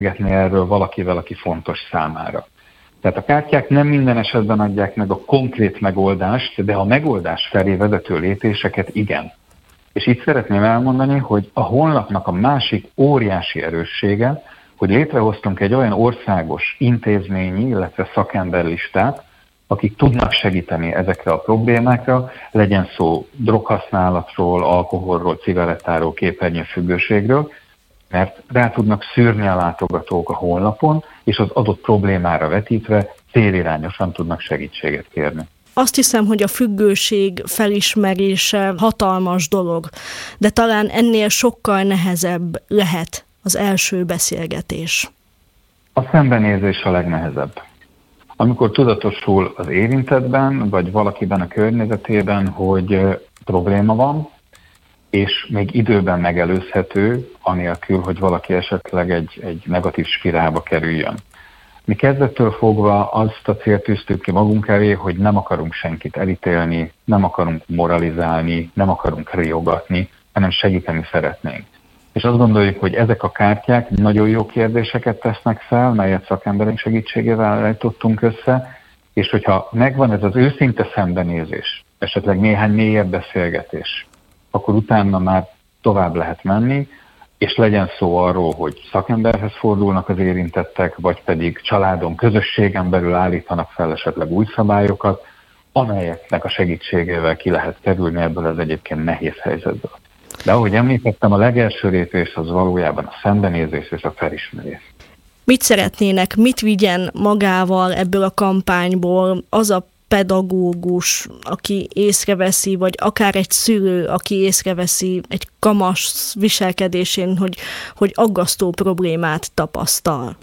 erről valakivel, aki fontos számára. Tehát a kártyák nem minden esetben adják meg a konkrét megoldást, de a megoldás felé vezető lépéseket igen. És itt szeretném elmondani, hogy a honlapnak a másik óriási erőssége, hogy létrehoztunk egy olyan országos intézményi, illetve szakemberlistát, akik tudnak segíteni ezekre a problémákra, legyen szó droghasználatról, alkoholról, cigarettáról, képernyőfüggőségről, mert rá tudnak szűrni a látogatók a honlapon, és az adott problémára vetítve célirányosan tudnak segítséget kérni. Azt hiszem, hogy a függőség felismerése hatalmas dolog, de talán ennél sokkal nehezebb lehet az első beszélgetés. A szembenézés a legnehezebb. Amikor tudatosul az érintettben, vagy valakiben a környezetében, hogy probléma van, és még időben megelőzhető, anélkül, hogy valaki esetleg egy negatív spirálba kerüljön. Mi kezdettől fogva azt a célt tűztük ki magunk elé, hogy nem akarunk senkit elítélni, nem akarunk moralizálni, nem akarunk riogatni, hanem segíteni szeretnénk. És azt gondoljuk, hogy ezek a kártyák nagyon jó kérdéseket tesznek fel, melyet szakemberek segítségével állítottunk össze, és hogyha megvan ez az őszinte szembenézés, esetleg néhány mélyebb beszélgetés, akkor utána már tovább lehet menni, és legyen szó arról, hogy szakemberhez fordulnak az érintettek, vagy pedig családon, közösségen belül állítanak fel esetleg új szabályokat, amelyeknek a segítségével ki lehet kerülni ebből az egyébként nehéz helyzetből. De ahogy említettem, a legelső lépés az valójában a szembenézés és a felismerés. Mit szeretnének, mit vigyen magával ebből a kampányból az a pedagógus, aki észreveszi, vagy akár egy szülő, aki észreveszi egy kamasz viselkedésén, hogy aggasztó problémát tapasztal?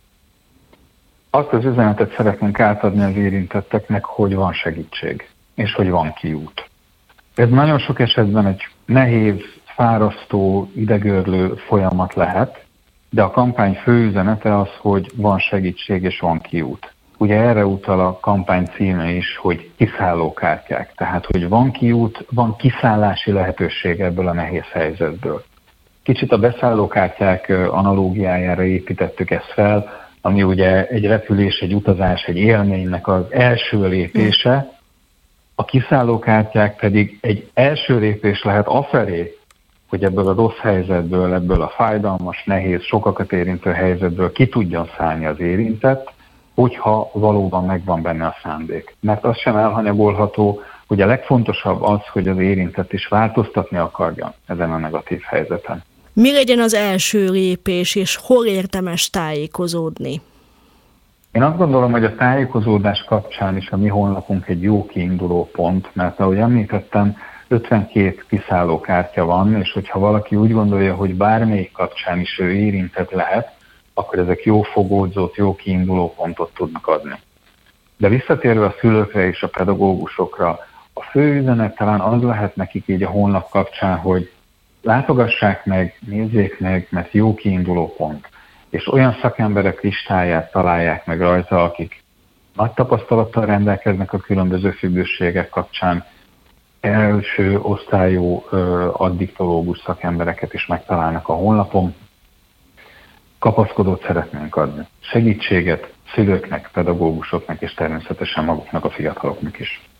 Azt az üzenetet szeretnénk átadni az érintetteknek, hogy van segítség, és hogy van kiút. Ez nagyon sok esetben egy nehéz, fárasztó, idegörlő folyamat lehet, de a kampány fő üzenete az, hogy van segítség és van kiút. Ugye erre utal a kampány címe is, hogy kiszállókártyák. Tehát, hogy van kiút, van kiszállási lehetőség ebből a nehéz helyzetből. Kicsit a beszállókártyák analógiájára építettük ezt fel, ami ugye egy repülés, egy utazás, egy élménynek az első lépése. A kiszállókártyák pedig egy első lépés lehet afelé, hogy ebből a rossz helyzetből, ebből a fájdalmas, nehéz, sokakat érintő helyzetből ki tudjon szállni az érintett, hogyha valóban megvan benne a szándék. Mert az sem elhanyagolható, hogy a legfontosabb az, hogy az érintett is változtatni akarja ezen a negatív helyzeten. Mi legyen az első lépés, és hol érdemes tájékozódni? Én azt gondolom, hogy a tájékozódás kapcsán is a mi honlapunk egy jó kiinduló pont, mert ahogy említettem, 52 kiszállókártya van, és hogyha valaki úgy gondolja, hogy bármelyik kapcsán is ő érintett lehet, akkor ezek jó fogódzót, jó kiinduló pontot tudnak adni. De visszatérve a szülőkre és a pedagógusokra, a fő üzenet talán az lehet nekik így a honlap kapcsán, hogy látogassák meg, nézzék meg, mert jó kiinduló pont. És olyan szakemberek listáját találják meg rajta, akik nagy tapasztalattal rendelkeznek a különböző függőségek kapcsán, első osztályú addiktológus szakembereket is megtalálnak a honlapon. Kapaszkodót szeretnénk adni. Segítséget szülőknek, pedagógusoknak és természetesen maguknak a fiataloknak is.